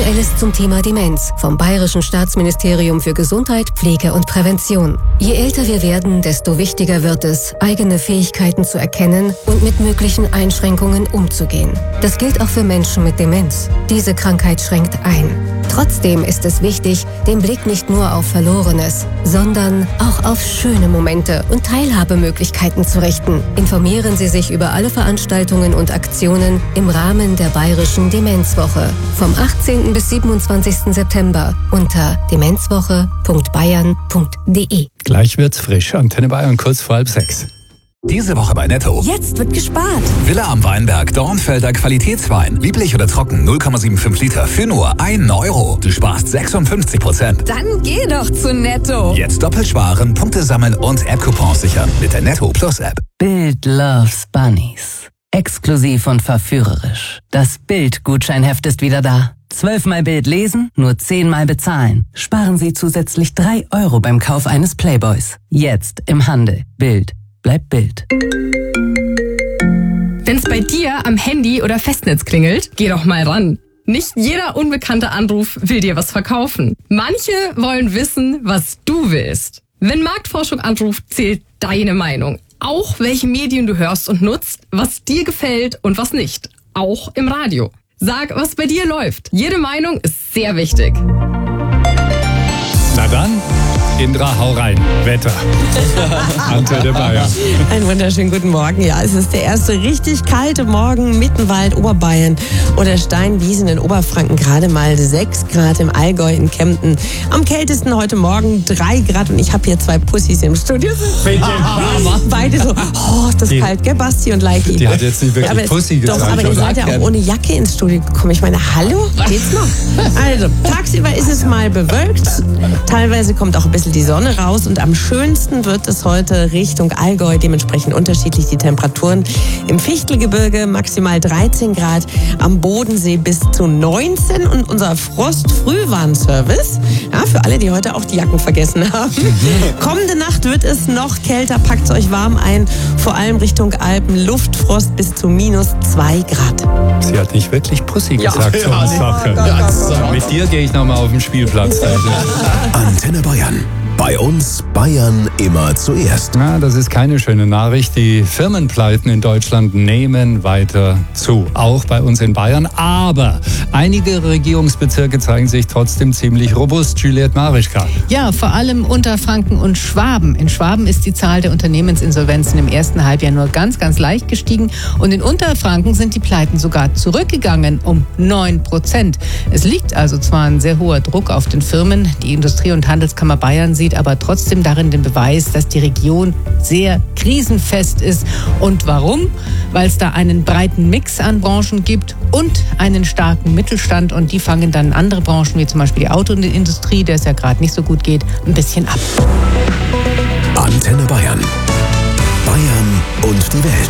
Aktuelles zum Thema Demenz vom Bayerischen Staatsministerium für Gesundheit, Pflege und Prävention. Je älter wir werden, desto wichtiger wird es, eigene Fähigkeiten zu erkennen und mit möglichen Einschränkungen umzugehen. Das gilt auch für Menschen mit Demenz. Diese Krankheit schränkt ein. Trotzdem ist es wichtig, den Blick nicht nur auf Verlorenes, sondern auch auf schöne Momente und Teilhabemöglichkeiten zu richten. Informieren Sie sich über alle Veranstaltungen und Aktionen im Rahmen der Bayerischen Demenzwoche vom 18. bis 27. September unter demenzwoche.bayern.de. Gleich wird's frisch. Antenne Bayern kurz vor 5:30. Diese Woche bei Netto. Jetzt wird gespart. Villa am Weinberg, Dornfelder Qualitätswein. Lieblich oder trocken, 0,75 Liter für nur 1 Euro. Du sparst 56%. Dann geh doch zu Netto. Jetzt doppelt sparen, Punkte sammeln und App-Coupons sichern mit der Netto Plus App. Bild loves Bunnies. Exklusiv und verführerisch. Das Bild-Gutscheinheft ist wieder da. 12-mal Bild lesen, nur 10-mal bezahlen. Sparen Sie zusätzlich 3 Euro beim Kauf eines Playboys. Jetzt im Handel. Bild. Bleibt Bild. Wenn's bei dir am Handy oder Festnetz klingelt, geh doch mal ran. Nicht jeder unbekannte Anruf will dir was verkaufen. Manche wollen wissen, was du willst. Wenn Marktforschung anruft, zählt deine Meinung. Auch welche Medien du hörst und nutzt, was dir gefällt und was nicht. Auch im Radio. Sag, was bei dir läuft. Jede Meinung ist sehr wichtig. Na dann, Indra, hau rein. Wetter. Antenne Bayern. Einen wunderschönen guten Morgen. Ja, es ist der erste richtig kalte Morgen. Mittenwald, Oberbayern oder Steinwiesen in Oberfranken. Gerade mal 6 Grad im Allgäu in Kempten. Am kältesten heute Morgen 3 Grad. Und ich habe hier 2 Pussys im Studio. Beide so, oh, ist das kalt, gell, Basti und Leiki? Die hat jetzt nicht wirklich Pussy gesagt. Doch, aber ihr seid ja auch ohne Jacke ins Studio gekommen. Ich meine, hallo? Geht's noch? Also, tagsüber ist es mal bewölkt. Teilweise kommt auch ein bisschen die Sonne raus und am schönsten wird es heute Richtung Allgäu, dementsprechend unterschiedlich die Temperaturen. Im Fichtelgebirge maximal 13 Grad, am Bodensee bis zu 19 und unser Frost-Frühwarnservice, ja, für alle, die heute auch die Jacken vergessen haben. Kommende Nacht wird es noch kälter, packt euch warm ein, vor allem Richtung Alpen, Luftfrost bis zu -2 Grad. Sie hat nicht wirklich Pussy gesagt, so eine Sache. Mit dir gehe ich nochmal auf den Spielplatz. Antenne Bayern. Bei uns Bayern immer zuerst. Na, das ist keine schöne Nachricht. Die Firmenpleiten in Deutschland nehmen weiter zu. Auch bei uns in Bayern. Aber einige Regierungsbezirke zeigen sich trotzdem ziemlich robust. Juliette Marischka. Ja, vor allem Unterfranken und Schwaben. In Schwaben ist die Zahl der Unternehmensinsolvenzen im ersten Halbjahr nur ganz, ganz leicht gestiegen. Und in Unterfranken sind die Pleiten sogar zurückgegangen um 9%. Es liegt also zwar ein sehr hoher Druck auf den Firmen. Die Industrie- und Handelskammer Bayern sieht aber trotzdem darin den Beweis, dass die Region sehr krisenfest ist. Und warum? Weil es da einen breiten Mix an Branchen gibt und einen starken Mittelstand. Und die fangen dann andere Branchen, wie zum Beispiel die Autoindustrie, der es ja gerade nicht so gut geht, ein bisschen ab. Antenne Bayern. Bayern und die Welt.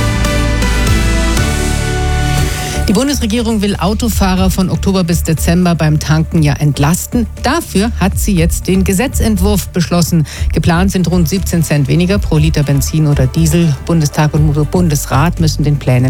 Die Bundesregierung will Autofahrer von Oktober bis Dezember beim Tanken ja entlasten. Dafür hat sie jetzt den Gesetzentwurf beschlossen. Geplant sind rund 17 Cent weniger pro Liter Benzin oder Diesel. Bundestag und Bundesrat müssen den Plänen